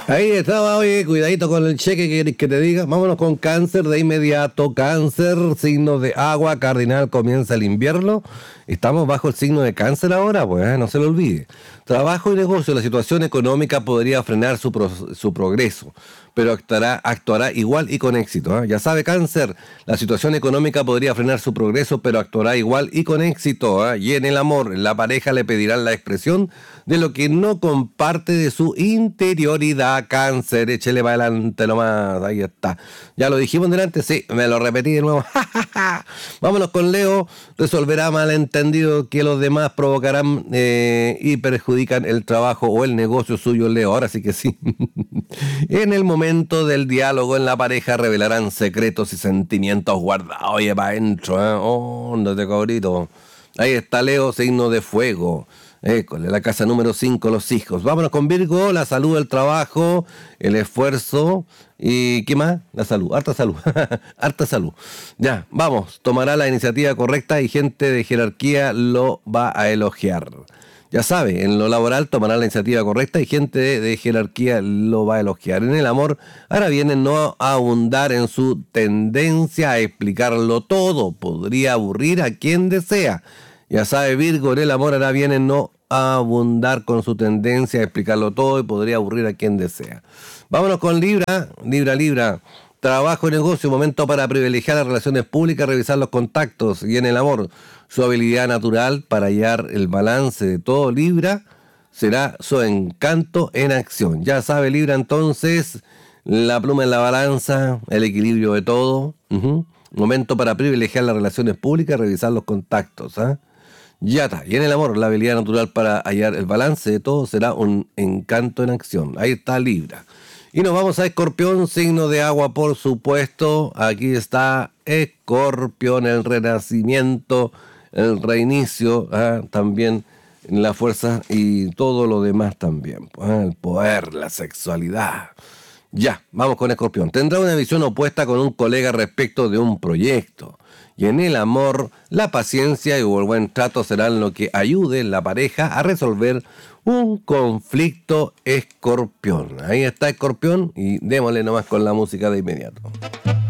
Ahí estaba, oye, cuidadito con el cheque, ¿qué querés que te diga? Vámonos con cáncer de inmediato. Cáncer, signo de agua, cardinal, comienza el invierno. Estamos bajo el signo de cáncer ahora, pues, no se lo olvide. Trabajo y negocio, la situación económica podría frenar su progreso, pero actuará igual y con éxito. Ya sabe, cáncer, la situación económica podría frenar su progreso, pero actuará igual y con éxito. Y en el amor, la pareja le pedirán la expresión de lo que no comparte de su interioridad. Cáncer, échele para adelante nomás, ahí está. Ya lo dijimos delante, sí, me lo repetí de nuevo. Vámonos con Leo, resolverá malentendido que los demás provocarán y perjudican el trabajo o el negocio suyo, Leo. Ahora sí que sí. En el momento del diálogo en la pareja revelarán secretos y sentimientos guardados. Oye, para adentro, óndate, cabrito. Ahí está Leo, signo de fuego. École, la casa número 5, los hijos. Vámonos con Virgo, la salud, el trabajo, el esfuerzo y ¿qué más? La salud, harta salud, harta salud. Ya, vamos, tomará la iniciativa correcta y gente de jerarquía lo va a elogiar. Ya sabe, en lo laboral tomará la iniciativa correcta y gente de jerarquía lo va a elogiar. En el amor, ahora viene no a abundar en su tendencia a explicarlo todo. Podría aburrir a quien desea. Ya sabe, Virgo, en el amor ahora viene no a abundar con su tendencia a explicarlo todo y podría aburrir a quien desea. Vámonos con Libra, Libra. Trabajo y negocio, momento para privilegiar las relaciones públicas, revisar los contactos. Y en el amor, su habilidad natural para hallar el balance de todo Libra será su encanto en acción. Ya sabe, Libra, entonces, la pluma en la balanza, el equilibrio de todo. Momento para privilegiar las relaciones públicas, revisar los contactos. Ya está. Y en el amor, la habilidad natural para hallar el balance de todo será un encanto en acción. Ahí está Libra. Y nos vamos a Escorpión, signo de agua, por supuesto. Aquí está Escorpión, el renacimiento, el reinicio, también la fuerza y todo lo demás también. El poder, la sexualidad. Ya, vamos con Escorpión. Tendrá una visión opuesta con un colega respecto de un proyecto. Y en el amor, la paciencia y el buen trato serán lo que ayude a la pareja a resolver un conflicto. Escorpión. Ahí está Escorpión y démosle nomás con la música de inmediato.